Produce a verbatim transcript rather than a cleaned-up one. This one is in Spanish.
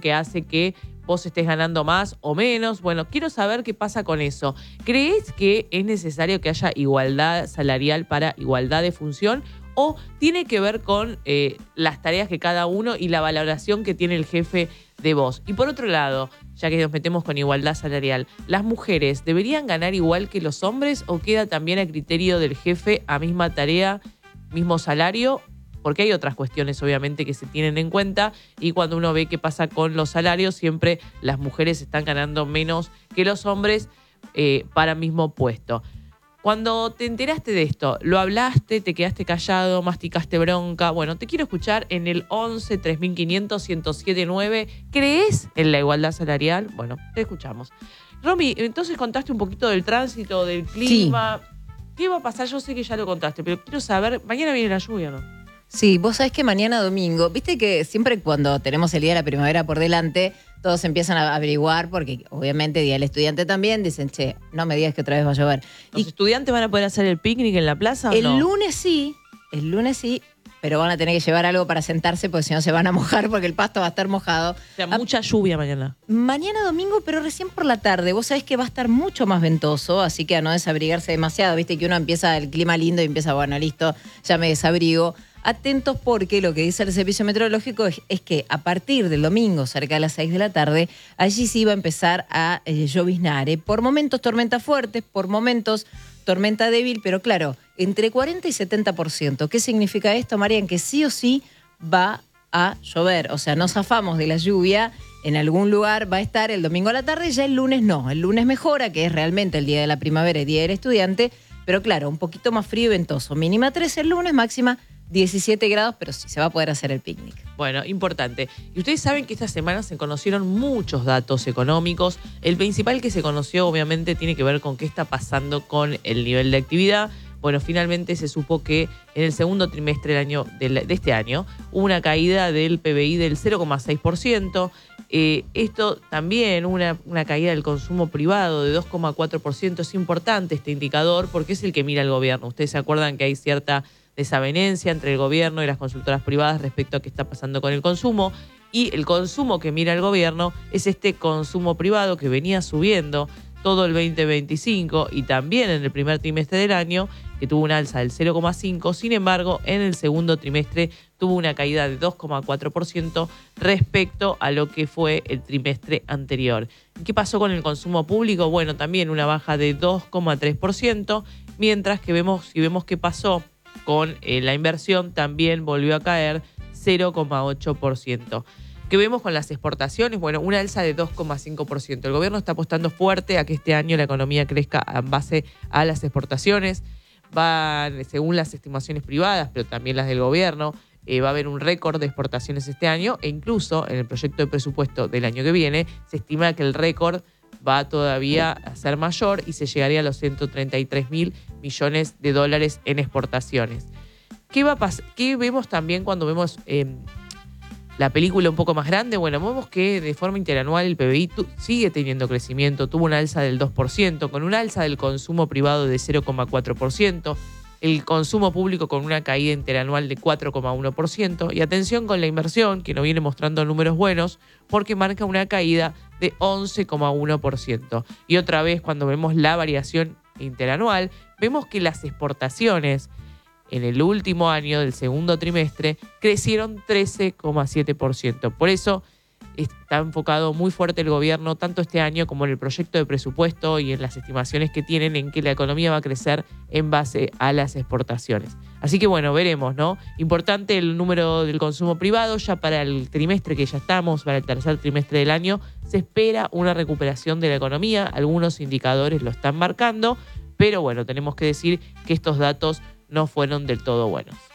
que hace que vos estés ganando más o menos. Bueno, quiero saber qué pasa con eso. ¿Creés que es necesario que haya igualdad salarial para igualdad de función? ¿O tiene que ver con eh, las tareas que cada uno y la valoración que tiene el jefe de vos? Y por otro lado, ya que nos metemos con igualdad salarial, ¿las mujeres deberían ganar igual que los hombres o queda también a criterio del jefe a misma tarea, mismo salario? Porque hay otras cuestiones obviamente que se tienen en cuenta y cuando uno ve qué pasa con los salarios, siempre las mujeres están ganando menos que los hombres eh, para mismo puesto. Cuando te enteraste de esto, ¿lo hablaste, te quedaste callado, masticaste bronca? Bueno, te quiero escuchar en el once, tres mil quinientos, ciento siete nueve. ¿Crees en la igualdad salarial? Bueno, te escuchamos. Romy, entonces contaste un poquito del tránsito, del clima. Sí. ¿Qué va a pasar? Yo sé que ya lo contaste, pero quiero saber, mañana viene la lluvia, ¿no? Sí, vos sabés que mañana domingo, viste que siempre cuando tenemos el Día de la Primavera por delante, todos empiezan a averiguar, porque obviamente Día del Estudiante también, dicen, che, no me digas que otra vez va a llover. ¿Los y estudiantes van a poder hacer el picnic en la plaza o el no? El lunes sí, el lunes sí, pero van a tener que llevar algo para sentarse, porque si no se van a mojar, porque el pasto va a estar mojado. O sea, mucha lluvia mañana. Mañana domingo, pero recién por la tarde. Vos sabés que va a estar mucho más ventoso, así que a no desabrigarse demasiado. Viste que uno empieza el clima lindo y empieza, bueno, listo, ya me desabrigo. Atentos porque lo que dice el servicio meteorológico es, es que a partir del domingo, cerca de las seis de la tarde, allí sí va a empezar a eh, lloviznar. ¿eh? Por momentos tormenta fuerte, por momentos tormenta débil, pero claro, entre cuarenta y setenta por ciento. ¿Qué significa esto, Marian? Que sí o sí va a llover. O sea, no zafamos de la lluvia. En algún lugar va a estar el domingo a la tarde, ya el lunes no. El lunes mejora, que es realmente el día de la primavera y día del estudiante, pero claro, un poquito más frío y ventoso. Mínima trece el lunes, máxima diecisiete grados, pero sí se va a poder hacer el picnic. Bueno, importante. Y ustedes saben que esta semana se conocieron muchos datos económicos. El principal que se conoció, obviamente, tiene que ver con qué está pasando con el nivel de actividad. Bueno, finalmente se supo que en el segundo trimestre del año, de, de este año hubo una caída del P B I del cero coma seis por ciento. Eh, esto también, una, una caída del consumo privado de dos coma cuatro por ciento. Es importante este indicador porque es el que mira el gobierno. Ustedes se acuerdan que hay cierta desavenencia entre el gobierno y las consultoras privadas respecto a qué está pasando con el consumo, y el consumo que mira el gobierno es este consumo privado que venía subiendo todo el veinte veinticinco y también en el primer trimestre del año, que tuvo una alza del cero coma cinco, sin embargo en el segundo trimestre tuvo una caída de dos coma cuatro por ciento respecto a lo que fue el trimestre anterior. ¿Qué pasó con el consumo público? Bueno, también una baja de dos coma tres por ciento, mientras que vemos, si vemos qué pasó con eh, la inversión, también volvió a caer cero coma ocho por ciento. ¿Qué vemos con las exportaciones? Bueno, una alza de dos coma cinco por ciento. El gobierno está apostando fuerte a que este año la economía crezca en base a las exportaciones. Va, según las estimaciones privadas, pero también las del gobierno, eh, va a haber un récord de exportaciones este año, e incluso en el proyecto de presupuesto del año que viene se estima que el récord va todavía a ser mayor y se llegaría a los ciento treinta y tres mil millones de dólares en exportaciones. ¿Qué va a pasar? ¿Qué vemos también cuando vemos eh, la película un poco más grande? Bueno, vemos que de forma interanual el P B I sigue teniendo crecimiento, tuvo una alza del dos por ciento, con una alza del consumo privado de cero coma cuatro por ciento, el consumo público con una caída interanual de cuatro coma uno por ciento, y atención con la inversión, que no viene mostrando números buenos, porque marca una caída de once coma uno por ciento. Y otra vez, cuando vemos la variación interanual, vemos que las exportaciones en el último año del segundo trimestre crecieron trece coma siete por ciento. Por eso está enfocado muy fuerte el gobierno, tanto este año como en el proyecto de presupuesto y en las estimaciones que tienen, en que la economía va a crecer en base a las exportaciones. Así que bueno, veremos, ¿no? Importante el número del consumo privado. Ya para el trimestre que ya estamos, para el tercer trimestre del año, se espera una recuperación de la economía. Algunos indicadores lo están marcando, pero bueno, tenemos que decir que estos datos no fueron del todo buenos.